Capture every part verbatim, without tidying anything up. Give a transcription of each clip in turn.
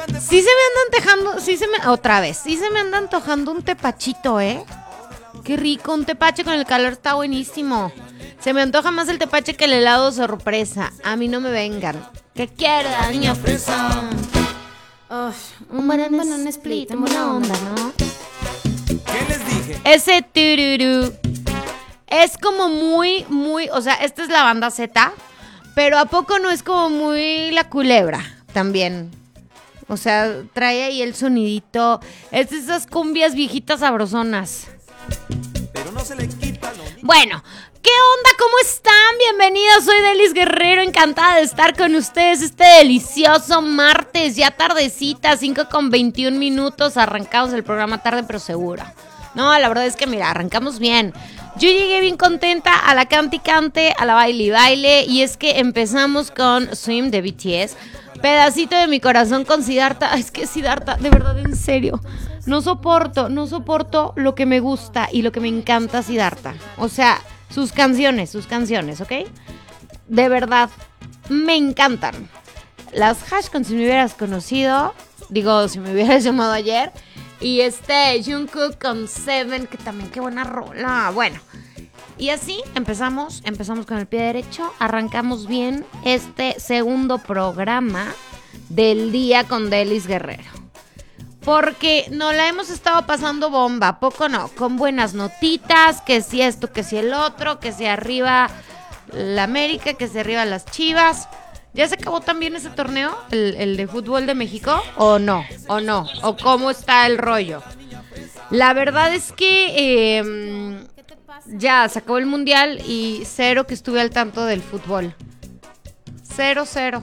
Sí se me andan tejando, sí se me, otra vez, sí se me anda antojando un tepachito, ¿eh? Qué rico, un tepache con el calor está buenísimo. Se me antoja más el tepache que el helado sorpresa. A mí no me vengan. ¿Qué quiere, niña fresa? Oh, un banana, banana split, en buena onda, ¿no? ¿Qué les dije? Ese tururú es como muy, muy, o sea, esta es la banda Z, pero ¿a poco no es como muy La Culebra también? O sea, trae ahí el sonidito, es de esas cumbias viejitas sabrosonas. Pero no se le quita lo... Bueno, ¿qué onda? ¿Cómo están? Bienvenidos, soy Delis Guerrero, encantada de estar con ustedes este delicioso martes, ya tardecita, cinco con veintiún minutos, arrancamos el programa tarde pero segura. No, la verdad es que mira, arrancamos bien. Yo llegué bien contenta a la cante y cante, a la baile y baile, y es que empezamos con Swim de B T S, pedacito de mi corazón con Siddhartha. Es que Siddhartha, de verdad, en serio, no soporto, no soporto lo que me gusta y lo que me encanta Siddhartha. O sea, sus canciones, sus canciones, ¿ok? De verdad, me encantan. Las Hash con Si Me Hubieras Conocido, digo, Si Me Hubieras Llamado Ayer, y este Jungkook con Seven, que también qué buena rola. Bueno, y así empezamos, empezamos con el pie derecho, arrancamos bien este segundo programa del día con Delis Guerrero. Porque nos la hemos estado pasando bomba, ¿a poco no? Con buenas notitas, que si esto, que si el otro, que si arriba la América, que si arriba las Chivas. ¿Ya se acabó también ese torneo, el, el de fútbol de México? ¿O no? ¿O no? ¿O cómo está el rollo? La verdad es que eh, ya se acabó el mundial y cero que estuve al tanto del fútbol. Cero, cero.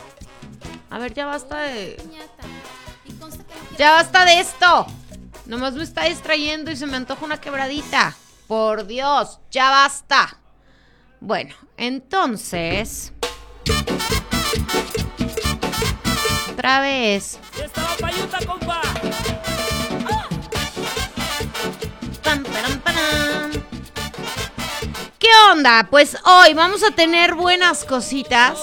A ver, ya basta de... Ya basta de esto. Nomás me está distrayendo y se me antoja una quebradita. Por Dios, ya basta. Bueno, entonces... Otra vez. Pam, param, param. ¿Qué onda? Pues hoy vamos a tener buenas cositas.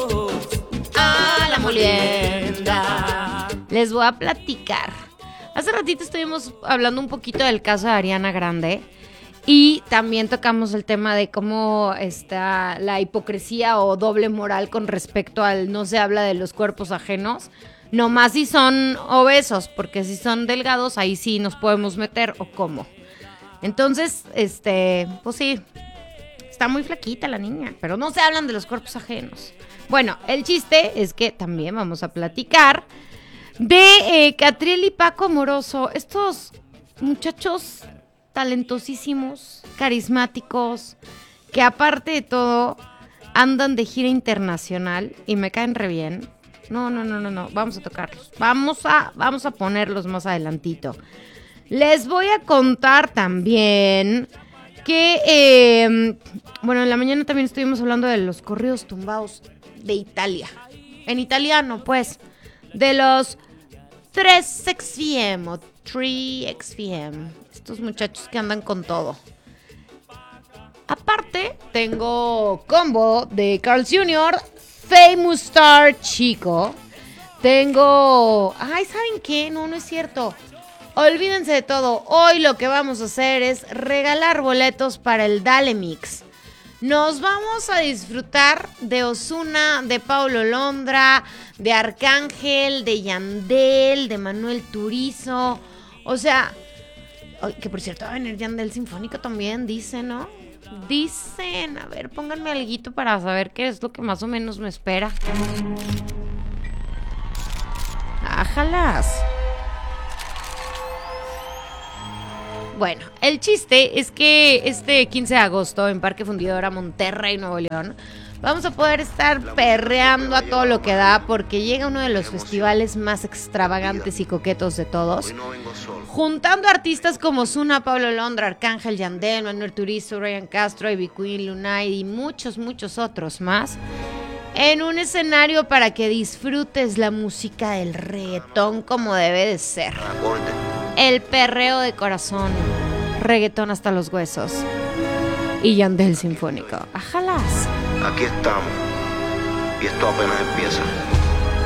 A la molienda. Les voy a platicar. Hace ratito estuvimos hablando un poquito del caso de Ariana Grande. Y también tocamos el tema de cómo está la hipocresía o doble moral con respecto al no se habla de los cuerpos ajenos. Nomás si son obesos, porque si son delgados, ahí sí nos podemos meter, o cómo. Entonces, este, pues sí, está muy flaquita la niña, pero no se hablan de los cuerpos ajenos. Bueno, el chiste es que también vamos a platicar de eh, Catriel y Paco Amoroso, estos muchachos talentosísimos, carismáticos, que aparte de todo andan de gira internacional y me caen re bien. No, no, no, no, no, vamos a tocarlos. Vamos a, vamos a ponerlos más adelantito. Les voy a contar también que, eh, bueno, en la mañana también estuvimos hablando de los corridos tumbados de Italia. En italiano, pues, de los tres X V M o tres X V M. Estos muchachos que andan con todo. Aparte, tengo combo de Carl's junior, Famous Star Chico. Tengo... Ay, ¿saben qué? No, no es cierto. Olvídense de todo. Hoy lo que vamos a hacer es regalar boletos para el Dale Mix. Nos vamos a disfrutar de Ozuna, de Paulo Londra, de Arcángel, de Yandel, de Manuel Turizo. O sea... Que por cierto va a venir Yandel Sinfónico también, dicen, ¿no? Dicen, a ver, pónganme alguito para saber qué es lo que más o menos me espera. Ájalas. Bueno, el chiste es que este quince de agosto en Parque Fundidora, Monterrey, Nuevo León, vamos a poder estar perreando a todo lo que da porque llega uno de los festivales más extravagantes y coquetos de todos, juntando artistas como Ozuna, Paulo Londra, Arcángel, Yandel, Manuel Turizo, Ryan Castro, Ivy Queen, Lunay y muchos, muchos otros más, en un escenario para que disfrutes la música del reggaetón como debe de ser. El perreo de corazón, reggaetón hasta los huesos y Yandel Sinfónico. Ajalas. Aquí estamos y esto apenas empieza.